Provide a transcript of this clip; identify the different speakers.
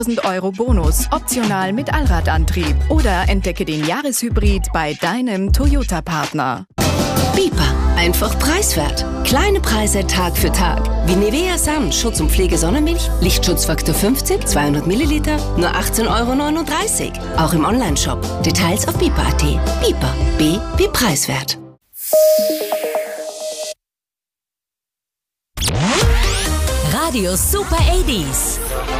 Speaker 1: 1.000 € Bonus, optional mit Allradantrieb. Oder entdecke den Jahreshybrid bei deinem Toyota-Partner.
Speaker 2: Bipa, einfach preiswert. Kleine Preise Tag für Tag. Wie Nivea Sun, Schutz- und Pflege-Sonnenmilch, Lichtschutzfaktor 50, 200 Milliliter, nur 18,39 €. Auch im Onlineshop. Details auf bipa.at. Bipa, B wie preiswert.
Speaker 3: Radio Super 80s.